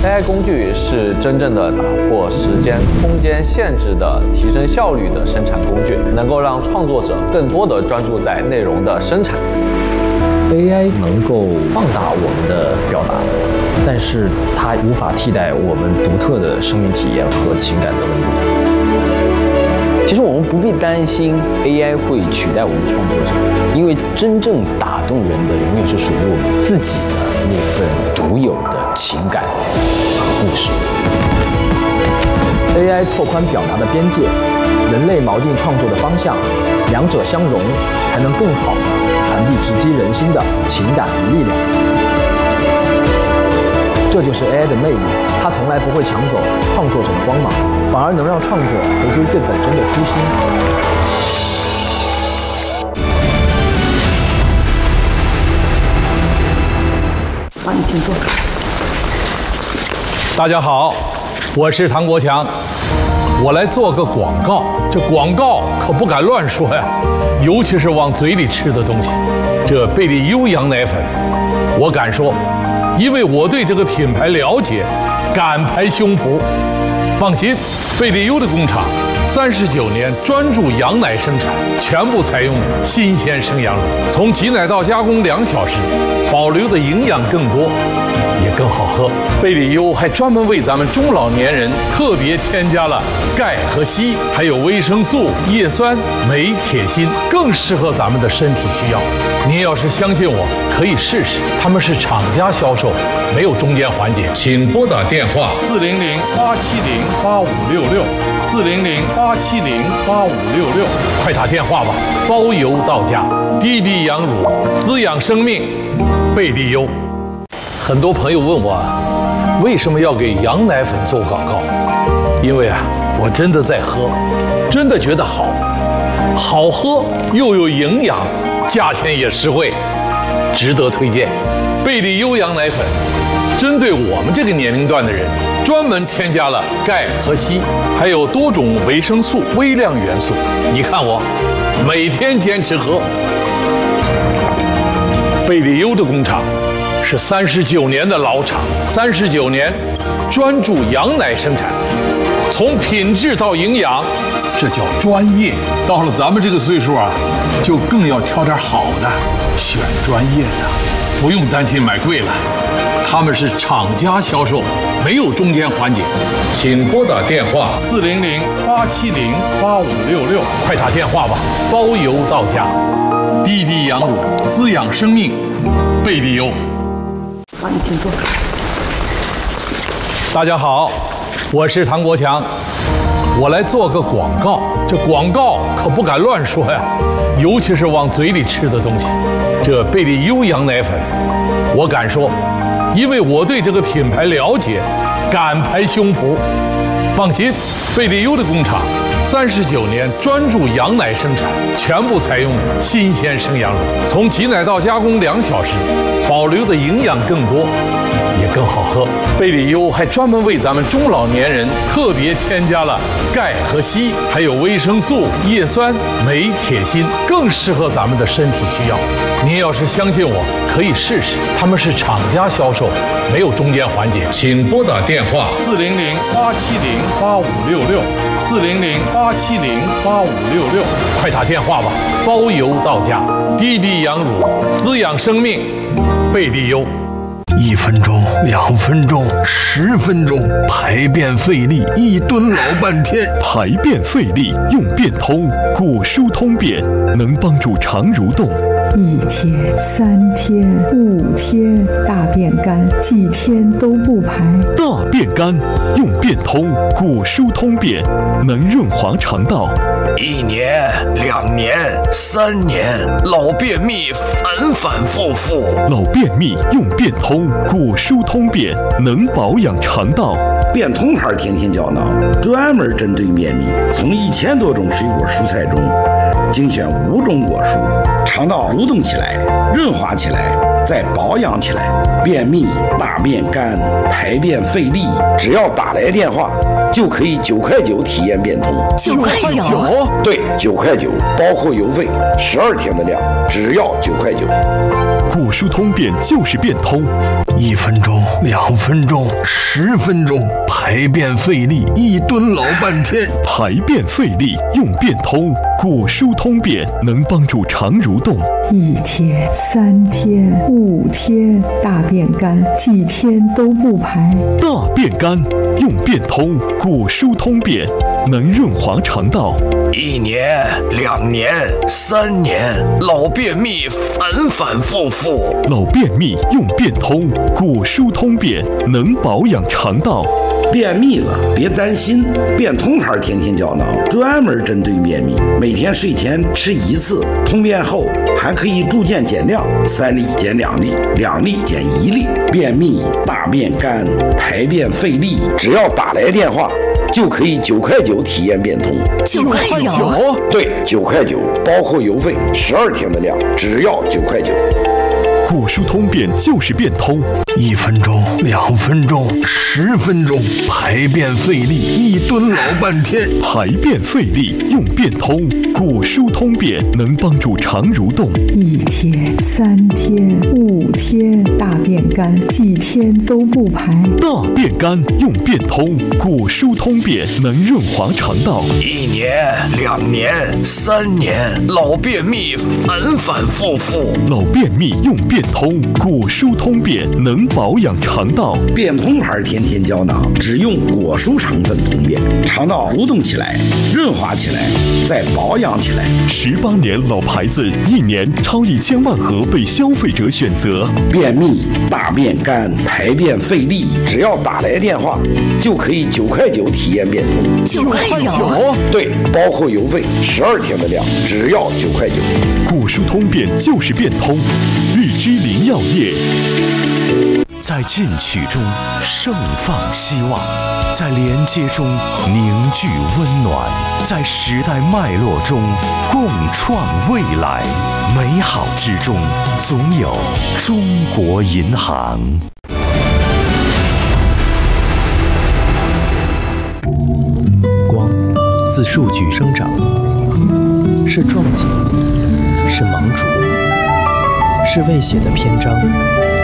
AI 工具是真正的打破时间、空间限制的提升效率的生产工具，能够让创作者更多的专注在内容的生产。 AI 能够放大我们的表达，但是它无法替代我们独特的生命体验和情感的温度。 其实我们不必担心 AI 会取代我们创作者，因为真正打动人的永远是属于我们自己的那份独有的情感和故事。 AI 拓宽表达的边界，人类锚定创作的方向，两者相融，才能更好地传递直击人心的情感与力量。这就是 AI 的魅力，它从来不会抢走创作者的光芒，反而能让创作回归最本真的初心。 好，你请坐。 大家好，我是唐国强，我来做个广告。这广告可不敢乱说呀，尤其是往嘴里吃的东西。这贝利优羊奶粉，我敢说，因为我对这个品牌了解，敢拍胸脯。放心，贝利优的工厂39年专注羊奶生产，全部采用新鲜生羊乳，从挤奶到加工2小时，保留的营养更多，也更好喝。贝利优还专门为咱们中老年人特别添加了钙和硒，还有维生素、叶酸、镁、铁、锌，更适合咱们的身体需要。您要是相信我，可以试试。他们是厂家销售，没有中间环节。请拨打电话400-870-8566，400-870-8566，快打电话吧，包邮到家。滴滴羊乳，滋养生命，贝利优。很多朋友问我，为什么要给羊奶粉做广告？因为我真的在喝，真的觉得好喝又有营养，价钱也实惠，值得推荐。贝利优羊奶粉针对我们这个年龄段的人，专门添加了钙和硒，还有多种维生素、微量元素。你看我每天坚持喝。贝利优的工厂是39年的老厂，39年专注羊奶生产，从品质到营养，这叫专业。到了咱们这个岁数就更要挑点好的，选专业的，不用担心买贵了。他们是厂家销售，没有中间环节。请拨打电话400-870-8566，快打电话吧，包邮到家。滴滴羊乳，滋养生命，贝利优。 好，你请坐。 大家好，我是唐国强，我来做个广告。这广告可不敢乱说呀，尤其是往嘴里吃的东西。这贝利优羊奶粉，我敢说，因为我对这个品牌了解，敢拍胸脯。放心，贝利优的工厂39年专注羊奶生产，全部采用新鲜生羊乳，从挤奶到加工2小时，保留的营养更多，也更好喝。贝利优还专门为咱们中老年人特别添加了钙和硒，还有维生素、叶酸、镁、铁、锌，更适合咱们的身体需要。您要是相信我，可以试试。他们是厂家销售，没有中间环节。请拨打电话400-870-8566，400-870-8566，快打电话吧，包邮到家。滴滴羊乳，滋养生命，贝利优。 1分钟、2分钟、10分钟，排便费力，一蹲老半天。 排便费力用便通，果蔬通便能帮助肠蠕动。 1天、3天、5天，大便干，几天都不排。 大便干用便通，果蔬通便能润滑肠道。 1年、2年、3年，老便秘反反复复。 老便秘用便通，果蔬通便能保养肠道。 便通牌天天胶囊专门针对便秘，从1000多种水果蔬菜中精选5种果蔬，肠道蠕动起来，润滑起来，再保养起来。便秘、大便干、排便费力，只要打来电话就可以9块9体验便通。 9块9？ 对，9块9，包括邮费，12天的量，只要9块9。 果蔬通便就是便通， 1分钟、2分钟、10分钟，排便费力，一蹲老半天。 排便费力用便通，果蔬通便能帮助肠蠕动。 1天、3天、5天，大便干，几天都不排。 大便干用便通，果蔬通便能润滑肠道。 1年、2年、3年，老便秘反反复复。 老便秘用便通，果蔬通便能保养肠道。 便秘了别担心，便通牌天天胶囊专门针对便秘，每天睡前吃1次，通便后还可以逐渐减量，3粒减2粒，2粒减1粒。便秘、大便干、排便费力，只要打来电话就可以9块9体验便通。 9块9？ 对，9块9，包括邮费，12天的量，只要9块9。 果蔬通便就是便通 ，1分钟、2分钟、10分钟，排便费力，一蹲老半天。 排便费力用便通，果蔬通便能帮助肠蠕动。 1天、3天、5天，大便干，几天都不排。 大便干用便通，果蔬通便能润滑肠道。 1年、2年、3年，老便秘反反复复。 老便秘用便通，果蔬通便能保养肠道。 便通牌天天胶囊只用果蔬成分通便，肠道蠕动起来，润滑起来，再保养起来。 18年老牌子，1年超1000万盒被消费者选择。 便秘、大便干、排便费力，只要打来电话就可以9块9体验便通。 9块9？ 对，包括邮费，12天的量，只要9块9。 果蔬通便就是便通，日之林药业。 在进取中盛放希望，在连接中凝聚温暖，在时代脉络中共创未来。美好之中总有中国银行。 光自数据生长，是壮景，是盟主，是未写的篇章，